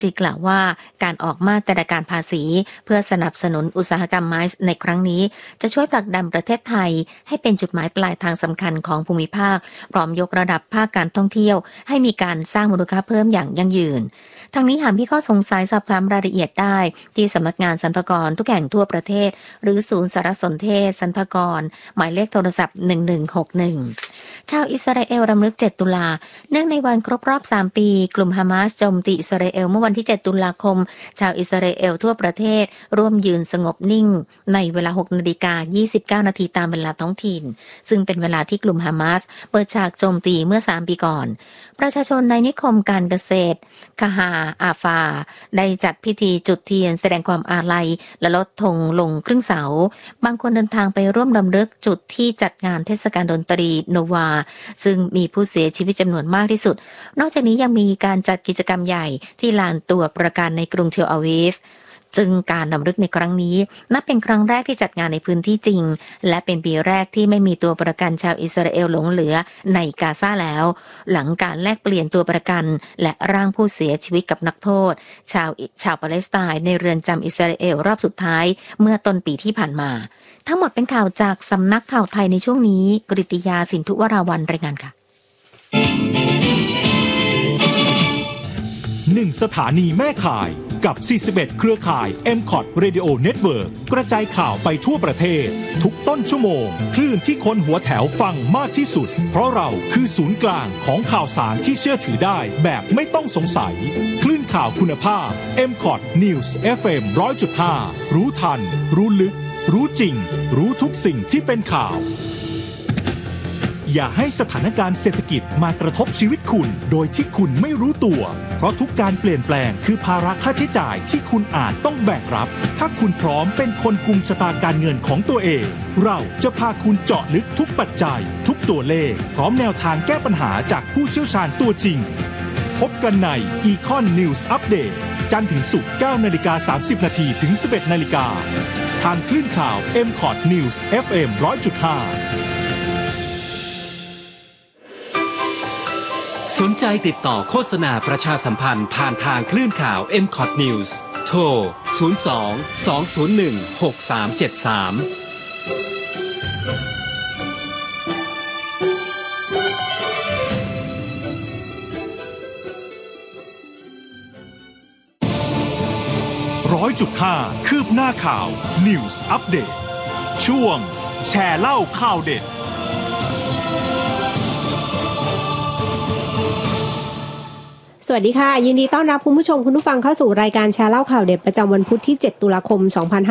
ที่กล่าวว่าการออกมาตรการภาษีเพื่อสนับสนุนอุตสาหกรรมไม้ในครั้งนี้จะช่วยผลักดันประเทศไทยให้เป็นจุดหมายปลายทางสำคัญของภูมิภาคพร้อมยกระดับภาคการท่องเที่ยวให้มีการสร้างมูลค่าเพิ่มอย่างยั่งยืนทางนี้หากมีข้อสงสัยสอบถามรายละเอียดได้ที่สำนักงานสรรพากรทุกแห่งทั่วประเทศหรือศูนย์สารสนเทศสรรพากรหมายเลขโทรศัพท์1161ชาวอิสราเอลรำลึก7ตุลาเนื่องในวันครบรอบ3ปีกลุ่มฮามาสโจมตีอิสราเอลเมื่อวันที่7ตุลาคมชาวอิสราเอลทั่วประเทศร่วมยืนสงบนิ่งในเวลา 6:29 นาทีตามเวลาท้องถิ่นซึ่งเป็นเวลาที่กลุ่มฮามาสเปิดฉากโจมตีเมื่อ3ปีก่อนประชาชนในนิคมการเกษตรคาฮาอาฟาได้จัดพิธีจุดเทียนแสดงความอาลัยและลดธงลงครึ่งเสาบางคนเดินทางไปร่วมรำลึกจุดที่จัดงานเทศกาลดนตรีโนวาซึ่งมีผู้เสียชีวิตจำนวนมากที่สุดนอกจากนี้ยังมีการจัดกิจกรรมใหญ่ที่ลานตัวประกันในกรุงเทลอาวีฟซึ่งการรำลึกในครั้งนี้นับเป็นครั้งแรกที่จัดงานในพื้นที่จริงและเป็นปีแรกที่ไม่มีตัวประกันชาวอิสราเอลหลงเหลือในกาซาแล้วหลังการแลกเปลี่ยนตัวประกันและร่างผู้เสียชีวิตกับนักโทษชาวปาเลสไตน์ในเรือนจำอิสราเอลรอบสุดท้ายเมื่อต้นปีที่ผ่านมาทั้งหมดเป็นข่าวจากสำนักข่าวไทยในช่วงนี้กฤติยาสินธุวราวัลย์รายงานค่ะ 1 สถานีแม่ข่ายกับ41เครือข่าย MCOT Radio Network กระจายข่าวไปทั่วประเทศทุกต้นชั่วโมงคลื่นที่คนหัวแถวฟังมากที่สุดเพราะเราคือศูนย์กลางของข่าวสารที่เชื่อถือได้แบบไม่ต้องสงสัยคลื่นข่าวคุณภาพ MCOT News FM 100.5 รู้ทันรู้ลึกรู้จริงรู้ทุกสิ่งที่เป็นข่าวอย่าให้สถานการณ์เศรษฐกิจมากระทบชีวิตคุณโดยที่คุณไม่รู้ตัวเพราะทุกการเปลี่ยนแปลงคือภาระค่าใช้จ่ายที่คุณอาจต้องแบกรับถ้าคุณพร้อมเป็นคนกุมชะตาการเงินของตัวเองเราจะพาคุณเจาะลึกทุกปัจจัยทุกตัวเลขพร้อมแนวทางแก้ปัญหาจากผู้เชี่ยวชาญตัวจริงพบกันใน Econ News Update จันทร์ถึงศุกร์ 9:30 นาทีถึง 11:00 น.ทางคลื่นข่าว MCOT News FM 100.5 สนใจติดต่อโฆษณาประชาสัมพันธ์ผ่านทางคลื่นข่าว MCOT News โทร 100.5 คืบหน้าข่าว News Update ช่วงแชร์เล่าข่าวเด็ดสวัสดีค่ะยินดีต้อนรับคุณผู้ชมคุณผู้ฟังเข้าสู่รายการแชร์เล่าข่าวเด็ดประจำวันพุธที่7ตุลาคม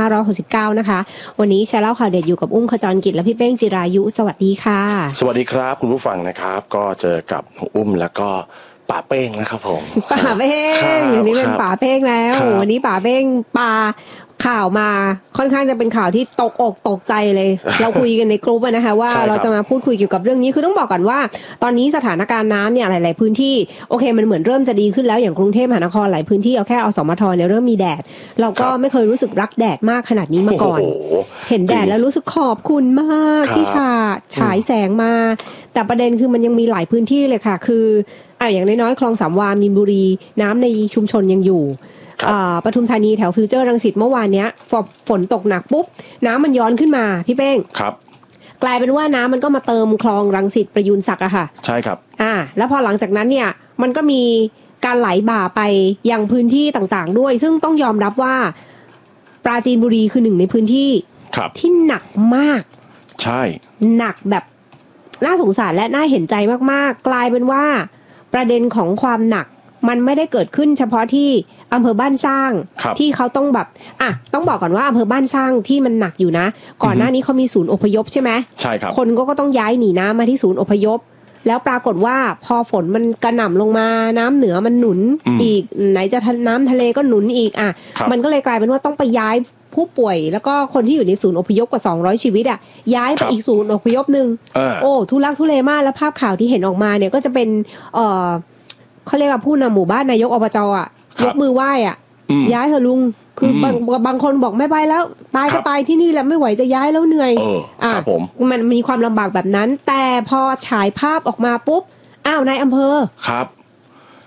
2569นะคะวันนี้แชร์เล่าข่าวเด็ดอยู่กับอุ้มขจรกิจและพี่เป้งจิรายุสวัสดีค่ะสวัสดีครับคุณผู้ฟังนะครับก็เจอกับอุ้มแล้วก็ป๋าเป้งนะครับผมป๋าเป้งอย่างนี้เป็นป๋าเป้งแล้ววันนี้ป๋าเป้งปาข่าวมาค่อนข้างจะเป็นข่าวที่ตกอกตกใจเลยเราคุยกันในกลุ่มนะคะว่าเราจะมาพูดคุยเกี่ยวกับเรื่องนี้คือต้องบอกก่อนว่าตอนนี้สถานการณ์น้ำเนี่ยหลายๆพื้นที่โอเคมันเหมือนเริ่มจะดีขึ้นแล้วอย่างกรุงเทพมหานครหลายพื้นที่เอาแค่อสมทเนี่ยเริ่มมีแดดเราก็ไม่เคยรู้สึกรักแดดมากขนาดนี้มาก่อนเห็นแดดแล้วรู้สึกขอบคุณมากที่ฉายแสงมาแต่ประเด็นคือมันยังมีหลายพื้นที่เลยค่ะคืออย่างน้อยๆคลองสามวามีนบุรีน้ำในชุมชนยังอยู่ปทุมธานีแถวฟิวเจอร์รังสิตเมื่อวานเนี้ยฝนตกหนักปุ๊บน้ำมันย้อนขึ้นมาพี่เป้งครับกลายเป็นว่าน้ำมันก็มาเติมคลองรังสิตประยูรศักดิ์อะค่ะใช่ครับแล้วพอหลังจากนั้นเนี่ยมันก็มีการไหลบ่าไปยังพื้นที่ต่างๆด้วยซึ่งต้องยอมรับว่าปราจีนบุรีคือหนึ่งในพื้นที่ที่หนักมากใช่หนักแบบน่าสงสารและน่าเห็นใจมากๆกลายเป็นว่าประเด็นของความหนักมันไม่ได้เกิดขึ้นเฉพาะที่อำเภอบ้านสร้างที่เขาต้องแบบต้องบอกก่อนว่าอำเภอบ้านสร้างที่มันหนักอยู่นะก่อนหน้านี้เขามีศูนย์อพยพใช่ไหมใช่ครับคนก็ต้องย้ายหนีน้ำมาที่ศูนย์อพยพแล้วปรากฏว่าพอฝนมันกระหน่ำลงมาน้ำเหนือมันหนุนอีกไหนจะน้ำทะเลก็หนุนอีกมันก็เลยกลายเป็นว่าต้องไปย้ายผู้ป่วยแล้วก็คนที่อยู่ในศูนย์อพยพกว่า200ชีวิตย้ายไปอีกศูนย์อพยพนึงโอ้ทุลักทุเลมากแล้วภาพข่าวที่เห็นออกมาเนี่ยก็จะเป็นเขาเรียกว่าผู้นำหมู่บ้านนายกอบจยกมือไหว้ย้ายเถอะลุงคือบางคนบอกไม่ไปแล้วตายก็ตายที่นี่แหละไม่ไหวจะย้ายแล้วเหนื่อยมันมีความลำบากแบบนั้นแต่พอฉายภาพออกมาปุ๊บนายอำเภอครับ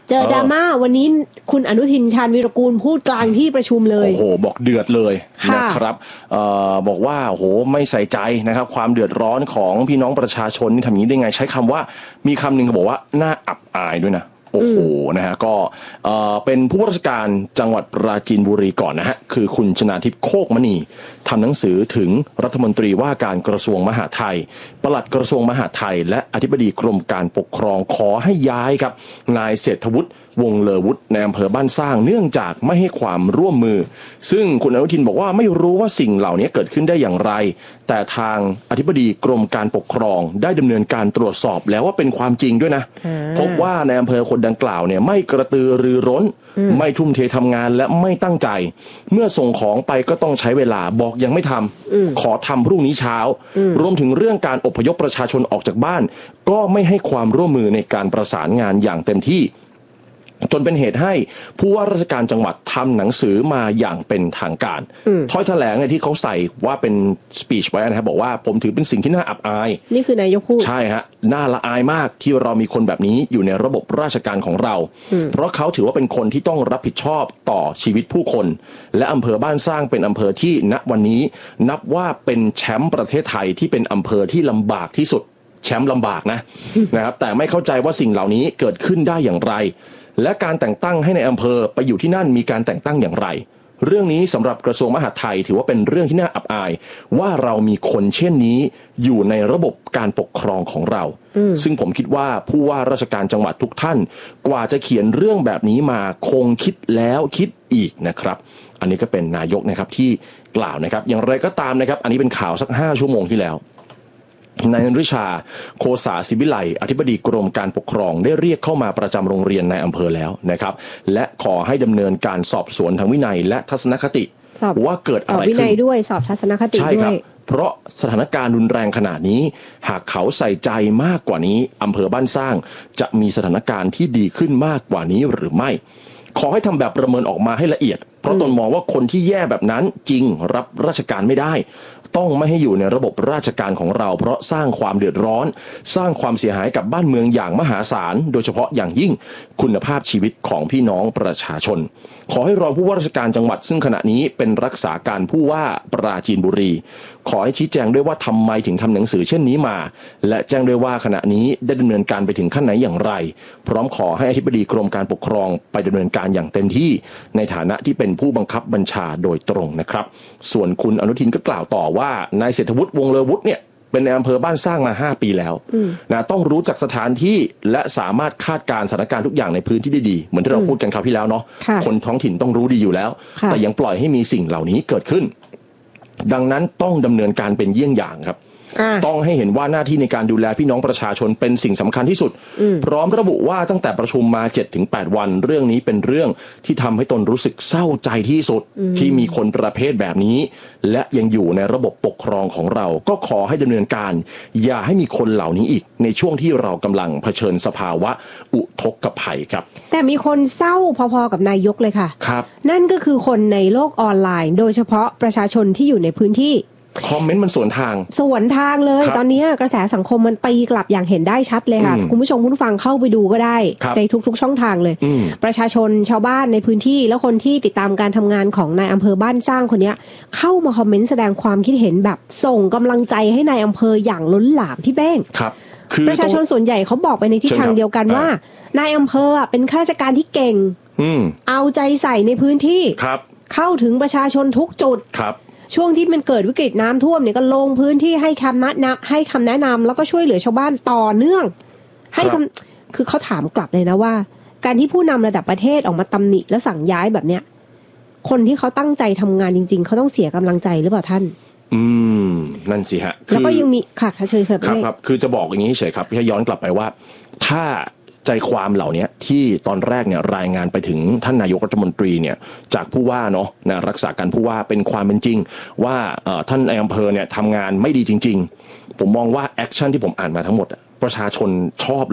เจอดราม่าวันนี้คุณอนุทินชาญวีรกูลพูดกลางที่ประชุมเลยโอ้โหบอกเดือดเลยนะครับบอกว่าโอ้โหไม่ใส่ใจนะครับความเดือดร้อนของพี่น้องประชาชนนี่ทำอย่างนี้ได้ไงใช้คำว่ามีคำหนึ่งเขาบอกว่าน่าอับอายด้วยนะโอ้โหนะฮะก็เป็นผู้ว่าราชการจังหวัดปราจีนบุรีก่อนนะฮะคือคุณชนาทิพย์โคกมณีทำหนังสือถึงรัฐมนตรีว่าการกระทรวงมหาดไทยปลัดกระทรวงมหาดไทยและอธิบดีกรมการปกครองขอให้ย้ายครับนายเศรษฐวุฒิวงศ์เลอวุฒิในอำเภอบ้านสร้างเนื่องจากไม่ให้ความร่วมมือซึ่งคุณอนุทินบอกว่าไม่รู้ว่าสิ่งเหล่านี้เกิดขึ้นได้อย่างไรแต่ทางอธิบดีกรมการปกครองได้ดำเนินการตรวจสอบแล้วว่าเป็นความจริงด้วยนะพบว่าในอำเภอคนดังกล่าวเนี่ยไม่กระตือรือร้นไม่ทุ่มเททำงานและไม่ตั้งใจเมื่อส่งของไปก็ต้องใช้เวลาบอกยังไม่ทำขอทำพรุ่งนี้เช้ารวมถึงเรื่องการอพยพประชาชนออกจากบ้านก็ไม่ให้ความร่วมมือในการประสานงานอย่างเต็มที่จนเป็นเหตุให้ผู้ว่าราชการจังหวัดทำหนังสือมาอย่างเป็นทางการถ้อยแถลงที่เขาใส่ว่าเป็นสปีชไว้นะครับบอกว่าผมถือเป็นสิ่งที่น่าอับอายนี่คือนายกพูดใช่ฮะน่าละอายมากที่เรามีคนแบบนี้อยู่ในระบบราชการของเราเพราะเขาถือว่าเป็นคนที่ต้องรับผิดชอบต่อชีวิตผู้คนและอำเภอบ้านสร้างเป็นอำเภอที่ณวันนี้นับว่าเป็นแชมป์ประเทศไทยที่เป็นอำเภอที่ลำบากที่สุดแชมป์ลำบากนะครับแต่ไม่เข้าใจว่าสิ่งเหล่านี้เกิดขึ้นได้อย่างไรและการแต่งตั้งให้ในอำเภอไปอยู่ที่นั่นมีการแต่งตั้งอย่างไรเรื่องนี้สำหรับกระทรวงมหาดไทยถือว่าเป็นเรื่องที่น่าอับอายว่าเรามีคนเช่นนี้อยู่ในระบบการปกครองของเราซึ่งผมคิดว่าผู้ว่าราชการจังหวัดทุกท่านกว่าจะเขียนเรื่องแบบนี้มาคงคิดแล้วคิดอีกนะครับอันนี้ก็เป็นนายกนะครับที่กล่าวนะครับอย่างไรก็ตามนะครับอันนี้เป็นข่าวสัก5 ชั่วโมงที่แล้วนายอนุชาโคสาศิวิไลอธิบดีกรมการปกครองได้เรียกเข้ามาประจำโรงเรียนในอำเภอแล้วนะครับและขอให้ดำเนินการสอบสวนทางวินัยและทัศนคติว่าเกิดอะไรขึ้นสอบวินัยด้วยสอบทัศนคติด้วยเพราะสถานการณ์รุนแรงขนาดนี้หากเขาใส่ใจมากกว่านี้อำเภอบ้านสร้างจะมีสถานการณ์ที่ดีขึ้นมากกว่านี้หรือไม่ขอให้ทำแบบประเมินออกมาให้ละเอียดเพราะตนมองว่าคนที่แย่แบบนั้นจริงรับราชการไม่ได้ต้องไม่ให้อยู่ในระบบราชการของเราเพราะสร้างความเดือดร้อนสร้างความเสียหายกับบ้านเมืองอย่างมหาศาลโดยเฉพาะอย่างยิ่งคุณภาพชีวิตของพี่น้องประชาชนขอให้รองผู้ว่าราชการจังหวัดซึ่งขณะนี้เป็นรักษาการผู้ว่าปราจีนบุรีขอให้ชี้แจงด้วยว่าทำไมถึงทำหนังสือเช่นนี้มาและแจ้งด้วยว่าขณะนี้ได้ดำเนินการไปถึงขั้นไหนอย่างไรพร้อมขอให้อธิบดีกรมการปกครองไปดำเนินการอย่างเต็มที่ในฐานะที่เป็นผู้บังคับบัญชาโดยตรงนะครับส่วนคุณอนุทินก็กล่าวต่อว่านายเศรษฐวุฒิวงศ์เลอวุฒิเนี่ยเป็นในอำเภอบ้านสร้างมา5 ปีแล้วนะต้องรู้จักสถานที่และสามารถคาดการณ์สถานการณ์ทุกอย่างในพื้นที่ได้ดีเหมือนที่เราพูดกันคราวที่แล้วเนาะคนท้องถิ่นต้องรู้ดีอยู่แล้วแต่ยังปล่อยให้มีสิ่งเหล่านี้เกิดขึ้นดังนั้นต้องดำเนินการเป็นเยี่ยงอย่างครับต้องให้เห็นว่าหน้าที่ในการดูแลพี่น้องประชาชนเป็นสิ่งสำคัญที่สุดพร้อมระบุว่าตั้งแต่ประชุมมา 7-8 วันเรื่องนี้เป็นเรื่องที่ทำให้ตนรู้สึกเศร้าใจที่สุดที่มีคนประเภทแบบนี้และยังอยู่ในระบบปกครองของเราก็ขอให้ดำเนินการอย่าให้มีคนเหล่านี้อีกในช่วงที่เรากำลังเผชิญสภาวะอุทกภัยครับแต่มีคนเศร้าพอๆกับนายกเลยค่ะครับนั่นก็คือคนในโลกออนไลน์โดยเฉพาะประชาชนที่อยู่ในพื้นที่คอมเมนต์มันสวนทางเลยตอนนี้กระแสสังคมมันตีกลับอย่างเห็นได้ชัดเลยค่ะคุณผู้ชมผู้ฟังเข้าไปดูก็ได้ในทุกๆช่องทางเลยประชาชนชาวบ้านในพื้นที่แล้วคนที่ติดตามการทำงานของนายอำเภอบ้านสร้างคนนี้เข้ามาคอมเมนต์แสดงความคิดเห็นแบบส่งกำลังใจให้นายอำเภออย่างล้นหลามพี่เบ้งประชาชนส่วนใหญ่เขาบอกไปในทิศทางเดียวกันว่านายอำเภอเป็นข้าราชการที่เก่งเอาใจใส่ในพื้นที่เข้าถึงประชาชนทุกจุดช่วงที่มันเกิดวิกฤตน้ำท่วมเนี่ยก็ลงพื้นที่ให้คำแนะนำแล้วก็ช่วยเหลือชาวบ้านต่อเนื่องคือเขาถามกลับเลยนะว่าการที่ผู้นำระดับประเทศออกมาตำหนิและสั่งย้ายแบบเนี้ยคนที่เขาตั้งใจทำงานจริงๆเขาต้องเสียกำลังใจหรือเปล่าท่านนั่นสิฮะแล้วก็ยังมีค่ะเชิญครับคือจะบอกอย่างนี้เฉยครับให้ย้อนกลับไปว่าถ้าใจความเหล่านี้ที่ตอนแรกเนี่ยรายงานไปถึงท่านนายกรัฐมนตรีเนี่ยจากผู้ว่าเนาะนะรักษาการผู้ว่าเป็นความเป็นจริงว่าท่านนายอำเภอเนี่ยทำงานไม่ดีจริงๆผมมองว่าแอคชั่นที่ผมอ่านมาทั้งหมดประชาชนชอบเลยนะ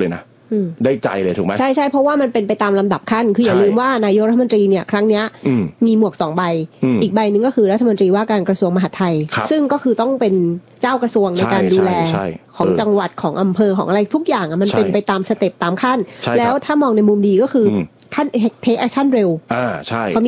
ได้ใจเลยถูกไหมใช่เพราะว่ามันเป็นไปตามลำดับขั้นคืออย่าลืมว่านายกรัฐมนตรีเนี่ยครั้งนี้มีหมวก2ใบอีกใบหนึ่งก็คือรัฐมนตรีว่าการกระทรวงมหาดไทยซึ่งก็คือต้องเป็นเจ้ากระทรวงในการดูแลของจังหวัดของอำเภอของอะไรทุกอย่างมันเป็นไปตามสเต็ปตามขั้นแล้วถ้ามองในมุมดีก็คือท่านเทคแอคชั่นเร็วใช่เขามี